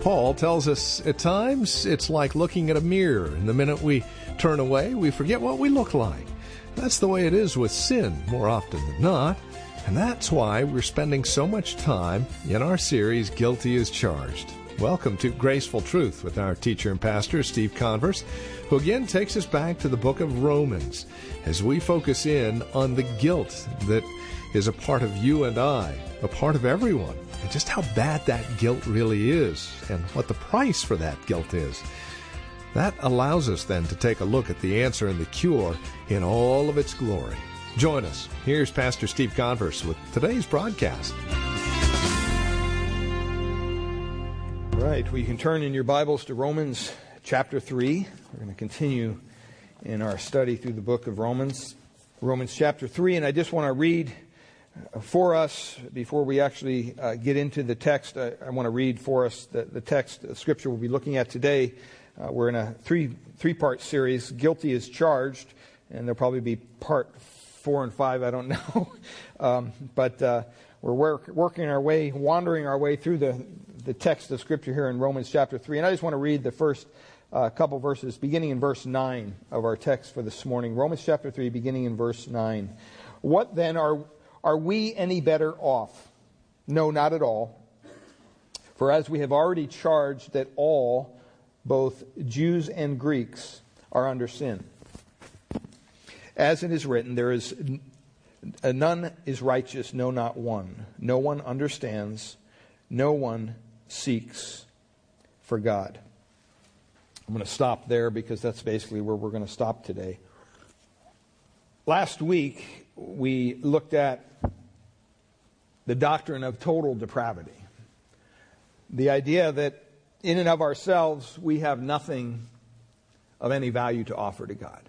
Paul tells us at times it's like looking at a mirror, and the minute we turn away, we forget what we look like. That's the way it is with sin more often than not, and that's why we're spending so much time in our series, Guilty as Charged. Welcome to Graceful Truth with our teacher and pastor, Steve Converse, who again takes us back to the book of Romans as we focus in on the guilt that is a part of you and I, a part of everyone, and just how bad that guilt really is and what the price for that guilt is. That allows us then to take a look at the answer and the cure in all of its glory. Join us. Here's Pastor Steve Converse with today's broadcast. Right, well, you can turn in your Bibles to Romans chapter 3. We're going to continue in our study through the book of Romans. Romans chapter 3, and I just want to read for us, before we actually get into the text, I want to read for us the text, the scripture we'll be looking at today. We're in a three-part series, Guilty as Charged, and there'll probably be part 4 and 5, I don't know. But we're working our way, wandering our way through the text of Scripture here in Romans chapter 3. And I just want to read the first couple verses, beginning in verse 9 of our text for this morning. Romans chapter 3, beginning in verse 9. What then are we any better off? No, not at all. For as we have already charged that all, both Jews and Greeks, are under sin. As it is written, there is none is righteous, no, not one. No one understands, no one seeks for God. I'm going to stop there because that's basically where we're going to stop today. Last week, we looked at the doctrine of total depravity. The idea that in and of ourselves, we have nothing of any value to offer to God.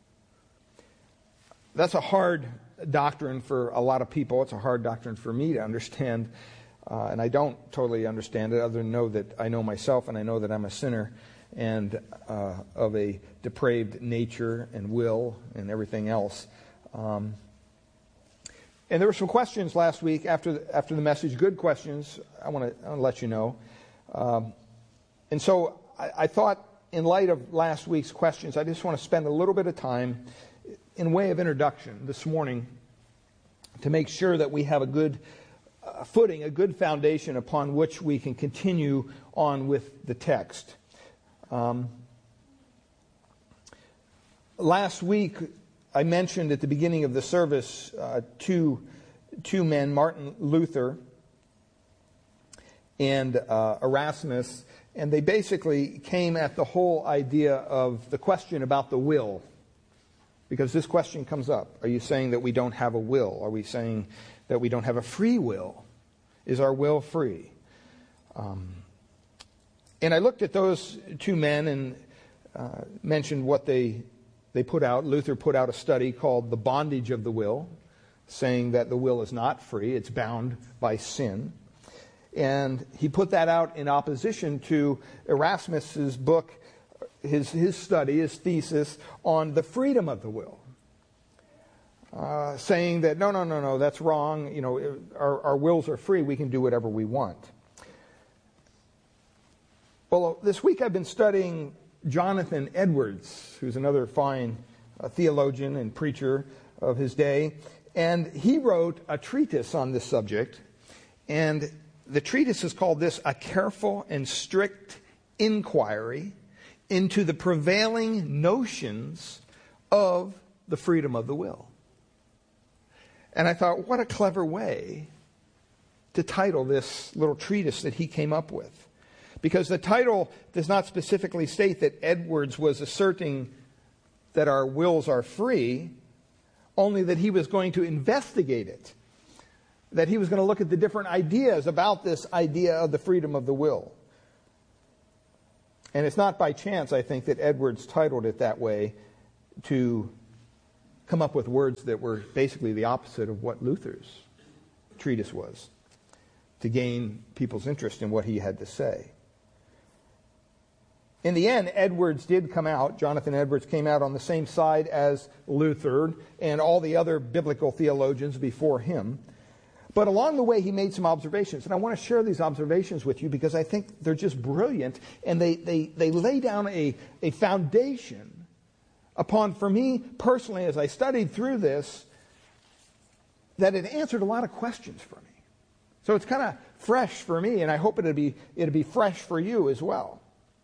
That's a hard doctrine for a lot of people. It's a hard doctrine for me to understand. And I don't totally understand it other than know that I know myself and I know that I'm a sinner and of a depraved nature and will and everything else. And there were some questions last week after the message, good questions, I want to let you know. And so I thought in light of last week's questions, I just want to spend a little bit of time in way of introduction this morning to make sure that we have a good footing, a good foundation upon which we can continue on with the text. Last week, I mentioned at the beginning of the service two men, Martin Luther and Erasmus, and they basically came at the whole idea of the question about the will. Because this question comes up. Are you saying that we don't have a will? Are we saying that we don't have a free will? Is our will free? And I looked at those two men and mentioned what they put out. Luther put out a study called The Bondage of the Will, saying that the will is not free, it's bound by sin. And he put that out in opposition to Erasmus's book, his study, his thesis on the freedom of the will. Saying that, no, that's wrong. You know, our wills are free, we can do whatever we want. Well, this week I've been studying Jonathan Edwards, who's another fine theologian and preacher of his day. And he wrote a treatise on this subject. And the treatise is called this, A Careful and Strict Inquiry into the Prevailing Notions of the Freedom of the Will. And I thought, what a clever way to title this little treatise that he came up with. Because the title does not specifically state that Edwards was asserting that our wills are free, only that he was going to investigate it. That he was going to look at the different ideas about this idea of the freedom of the will. And it's not by chance, I think, that Edwards titled it that way to come up with words that were basically the opposite of what Luther's treatise was, to gain people's interest in what he had to say. In the end, Jonathan Edwards came out on the same side as Luther and all the other biblical theologians before him. But along the way, he made some observations. And I want to share these observations with you because I think they're just brilliant. And they lay down a foundation upon, for me personally, as I studied through this, that it answered a lot of questions for me. So it's kind of fresh for me, and I hope it'll be fresh for you as well.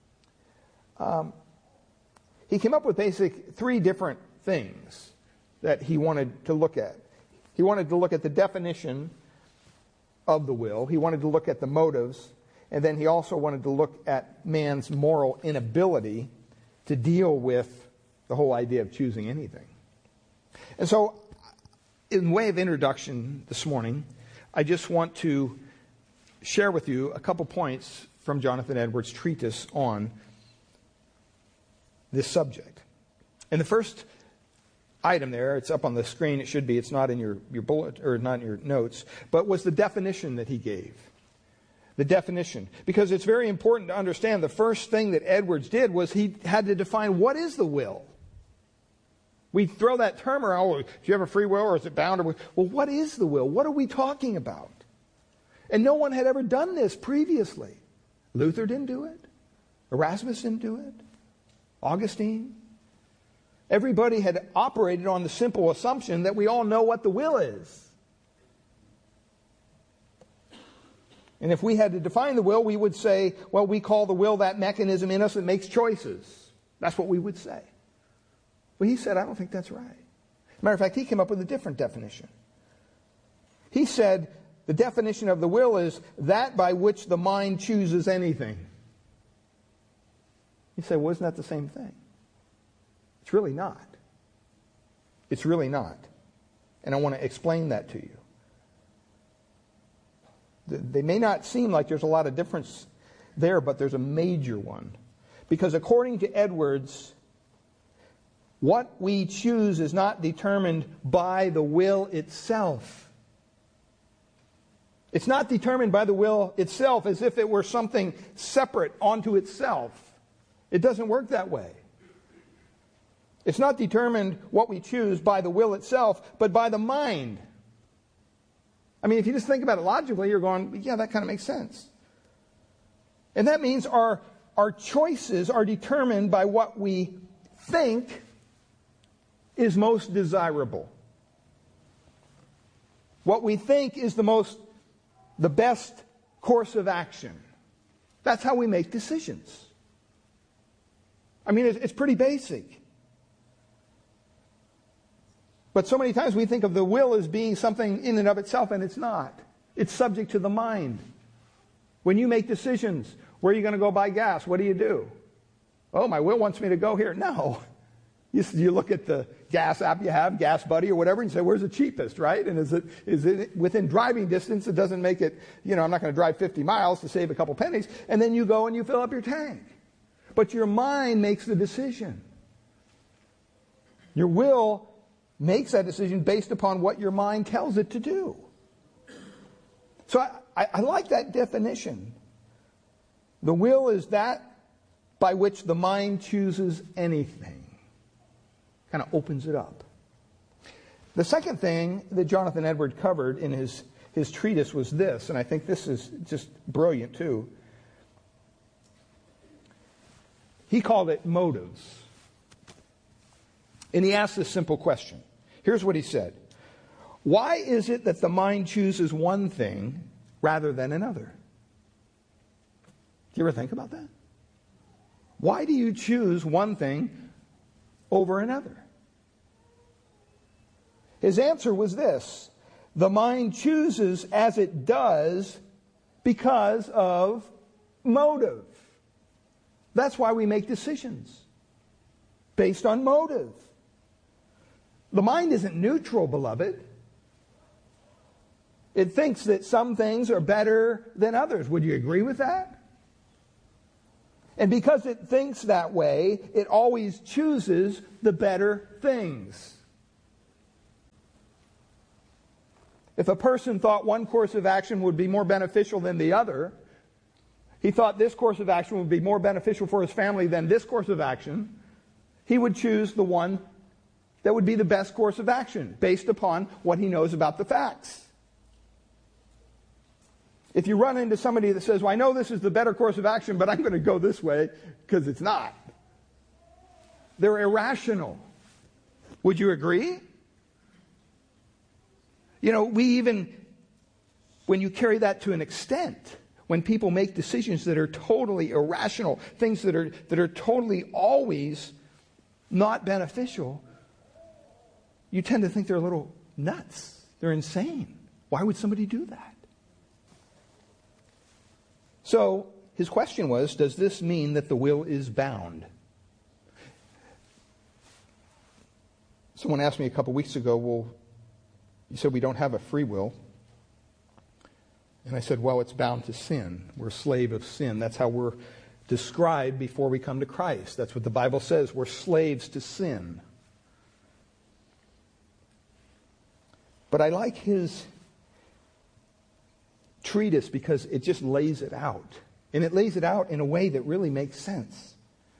He came up with basic 3 different things that he wanted to look at. He wanted to look at the definition of the will. He wanted to look at the motives. And then he also wanted to look at man's moral inability to deal with the whole idea of choosing anything. And so, in way of introduction this morning, I just want to share with you a couple points from Jonathan Edwards' treatise on this subject. And the first item there, it's up on the screen, it should be, it's not in your bullet, or not in your notes, but was the definition that he gave. The definition. Because it's very important to understand the first thing that Edwards did was he had to define what is the will. We throw that term around, do you have a free will or is it bound? Well, what is the will? What are we talking about? And no one had ever done this previously. Luther didn't do it. Erasmus didn't do it. Augustine. Everybody had operated on the simple assumption that we all know what the will is. And if we had to define the will, we would say, well, we call the will that mechanism in us that makes choices. That's what we would say. Well, he said, I don't think that's right. Matter of fact, he came up with a different definition. He said, the definition of the will is that by which the mind chooses anything. You say, well, isn't that the same thing? It's really not. It's really not. And I want to explain that to you. They may not seem like there's a lot of difference there, but there's a major one. Because according to Edwards, what we choose is not determined by the will itself. It's not determined by the will itself as if it were something separate onto itself. It doesn't work that way. It's not determined what we choose by the will itself, but by the mind. I mean, if you just think about it logically, you're going, yeah, that kind of makes sense. And that means our choices are determined by what we think is most desirable. What we think is the best course of action. That's how we make decisions. I mean, it's pretty basic. But so many times we think of the will as being something in and of itself, and it's not. It's subject to the mind. When you make decisions, where are you going to go buy gas? What do? Oh, my will wants me to go here. No. You look at the gas app you have, Gas Buddy or whatever, and say, where's the cheapest, right? And is it within driving distance? It doesn't make it, I'm not going to drive 50 miles to save a couple pennies. And then you go and you fill up your tank. But your mind makes the decision. Your will makes that decision based upon what your mind tells it to do. So I like that definition. The will is that by which the mind chooses anything. Kind of opens it up. The second thing that Jonathan Edwards covered in his treatise was this, and I think this is just brilliant too. He called it motives. And he asked this simple question. Here's what he said. Why is it that the mind chooses one thing rather than another? Do you ever think about that? Why do you choose one thing over another? His answer was this. The mind chooses as it does because of motive. That's why we make decisions. Based on motive. The mind isn't neutral, beloved. It thinks that some things are better than others. Would you agree with that? And because it thinks that way, it always chooses the better things. If a person thought one course of action would be more beneficial than the other, he thought this course of action would be more beneficial for his family than this course of action, he would choose the one that would be the best course of action based upon what he knows about the facts. If you run into somebody that says, well, I know this is the better course of action, but I'm going to go this way because it's not. They're irrational. Would you agree? When you carry that to an extent, when people make decisions that are totally irrational, things that are totally always not beneficial, you tend to think they're a little nuts. They're insane. Why would somebody do that? So his question was, does this mean that the will is bound? Someone asked me a couple weeks ago, well, you said we don't have a free will. And I said, well, it's bound to sin. We're a slave of sin. That's how we're described before we come to Christ. That's what the Bible says. We're slaves to sin. But I like his treatise because it just lays it out. And it lays it out in a way that really makes sense.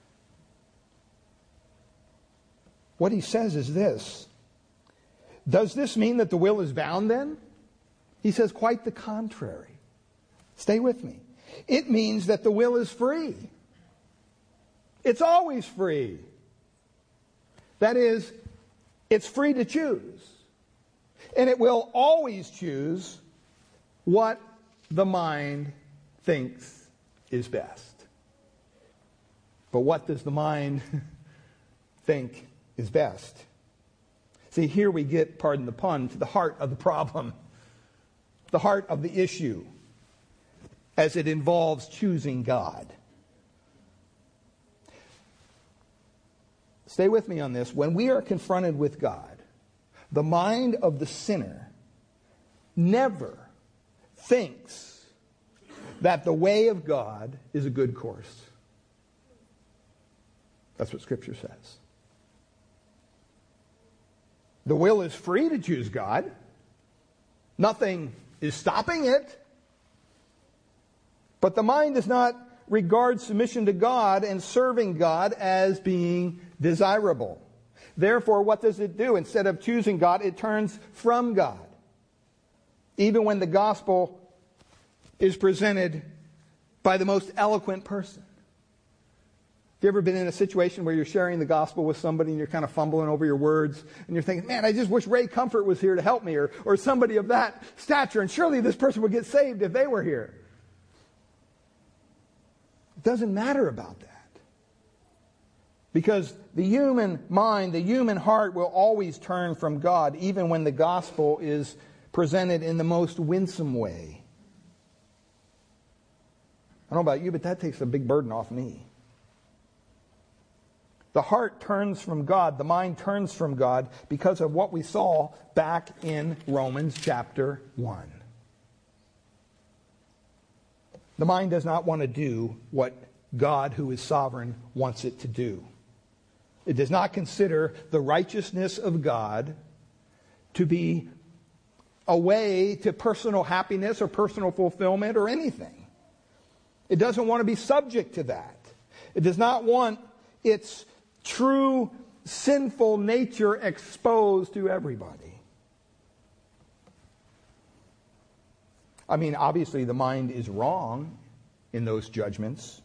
What he says is this. Does this mean that the will is bound then? He says quite the contrary. Stay with me. It means that the will is free. It's always free. That is, it's free to choose. And it will always choose what the mind thinks is best. But what does the mind think is best? See, here we get, pardon the pun, to the heart of the problem. The heart of the issue, as it involves choosing God. Stay with me on this. When we are confronted with God, the mind of the sinner never thinks that the way of God is a good course. That's what Scripture says. The will is free to choose God. Nothing is stopping it. But the mind does not regard submission to God and serving God as being desirable. Therefore, what does it do? Instead of choosing God, it turns from God. Even when the gospel is presented by the most eloquent person. Have you ever been in a situation where you're sharing the gospel with somebody and you're kind of fumbling over your words and you're thinking, man, I just wish Ray Comfort was here to help me, or somebody of that stature, and surely this person would get saved if they were here. It doesn't matter about that. Because the human mind, the human heart will always turn from God, even when the gospel is presented in the most winsome way. I don't know about you, but that takes a big burden off me. The heart turns from God, the mind turns from God because of what we saw back in Romans chapter 1. The mind does not want to do what God, who is sovereign, wants it to do. It does not consider the righteousness of God to be a way to personal happiness or personal fulfillment or anything. It doesn't want to be subject to that. It does not want its true sinful nature exposed to everybody. I mean, obviously the mind is wrong in those judgments.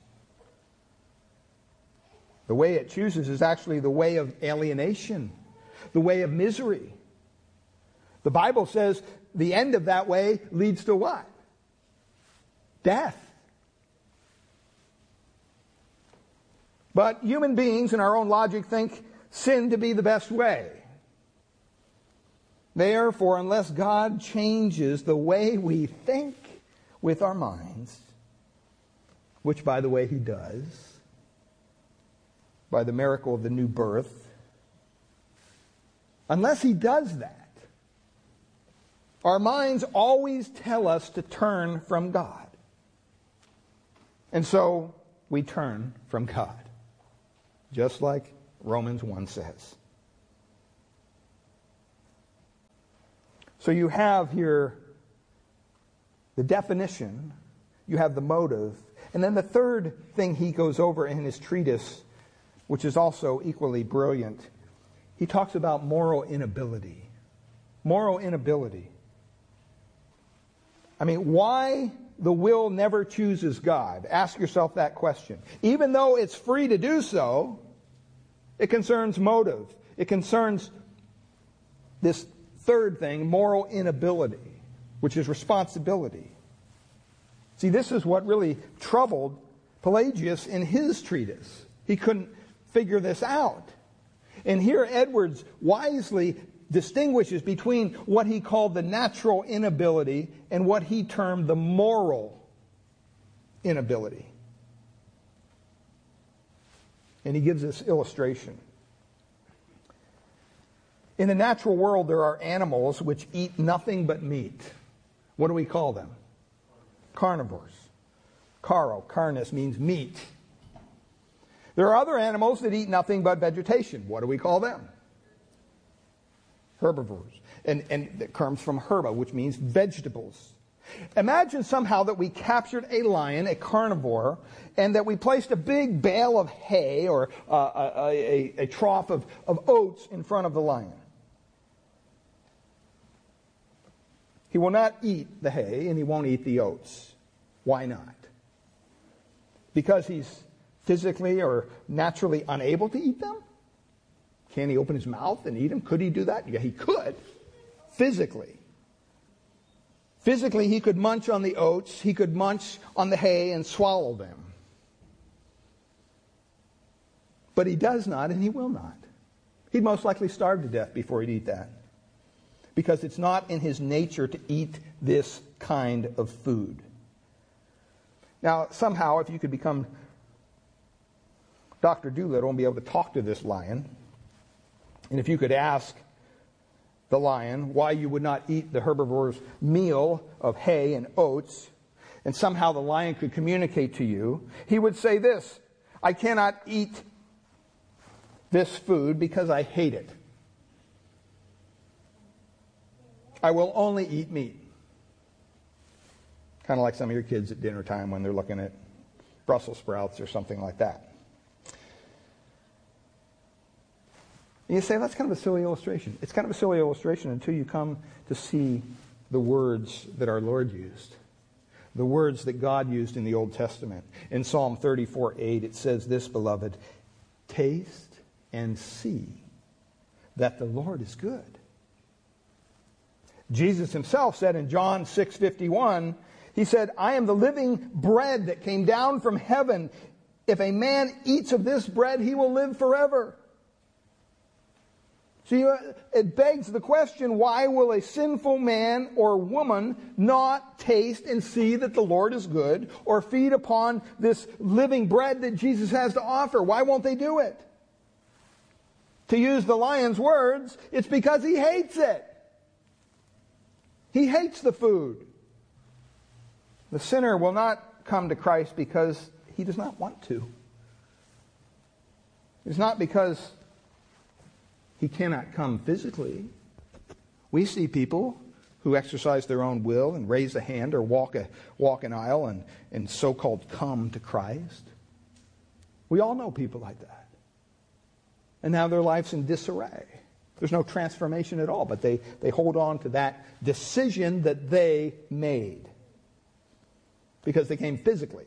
The way it chooses is actually the way of alienation, the way of misery. The Bible says the end of that way leads to what? Death. But human beings in our own logic think sin to be the best way. Therefore, unless God changes the way we think with our minds, which, by the way, He does, by the miracle of the new birth, unless He does that, our minds always tell us to turn from God. And so we turn from God. Just like Romans 1 says. So you have here the definition, you have the motive, and then the third thing he goes over in his treatise, which is also equally brilliant, he talks about moral inability. Moral inability. I mean, why the will never chooses God? Ask yourself that question. Even though it's free to do so, it concerns motive. It concerns this third thing, moral inability, which is responsibility. See, this is what really troubled Pelagius in his treatise. He couldn't figure this out. And here Edwards wisely distinguishes between what he called the natural inability and what he termed the moral inability. And he gives this illustration. In the natural world, there are animals which eat nothing but meat. What do we call them? Carnivores. Carnis means meat. There are other animals that eat nothing but vegetation. What do we call them? Herbivores. And it comes from herba, which means vegetables. Imagine somehow that we captured a lion, a carnivore, and that we placed a big bale of hay or a trough of oats in front of the lion. He will not eat the hay and he won't eat the oats. Why not? Because he's physically or naturally unable to eat them? Can he open his mouth and eat them? Could he do that? Yeah, he could. Physically. Physically, he could munch on the oats. He could munch on the hay and swallow them. But he does not and he will not. He'd most likely starve to death before he'd eat that. Because it's not in his nature to eat this kind of food. Now, somehow, if you could become Dr. Doolittle and be able to talk to this lion, and if you could ask the lion why you would not eat the herbivore's meal of hay and oats, and somehow the lion could communicate to you, he would say this: I cannot eat this food because I hate it. I will only eat meat. Kind of like some of your kids at dinner time when they're looking at Brussels sprouts or something like that. And you say, that's kind of a silly illustration. It's kind of a silly illustration until you come to see the words that our Lord used. The words that God used in the Old Testament. In Psalm 34:8 it says this, beloved, taste and see that the Lord is good. Jesus himself said in John 6:51, he said, I am the living bread that came down from heaven. If a man eats of this bread, he will live forever. See, it begs the question, why will a sinful man or woman not taste and see that the Lord is good, or feed upon this living bread that Jesus has to offer? Why won't they do it? To use the lion's words, it's because he hates it. He hates the food. The sinner will not come to Christ because he does not want to. It's not because he cannot come physically. We see people who exercise their own will and raise a hand or walk an aisle and so-called come to Christ. We all know people like that. And now their life's in disarray. There's no transformation at all, but they hold on to that decision that they made because they came physically.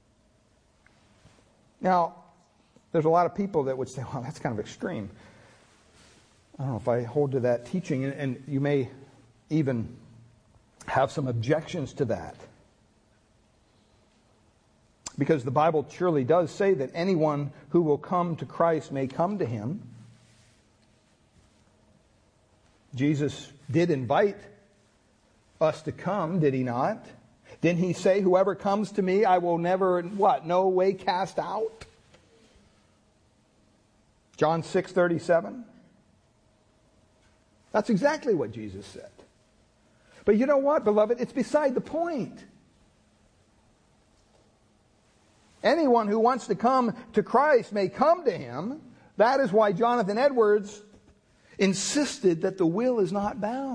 Now, there's a lot of people that would say, well, that's kind of extreme. I don't know if I hold to that teaching, and you may even have some objections to that. Because the Bible surely does say that anyone who will come to Christ may come to him. Jesus did invite us to come, did he not? Didn't he say, whoever comes to me, I will never, no way cast out? John 6:37. That's exactly what Jesus said. But you know what, beloved? It's beside the point. Anyone who wants to come to Christ may come to him. That is why Jonathan Edwards insisted that the will is not bound.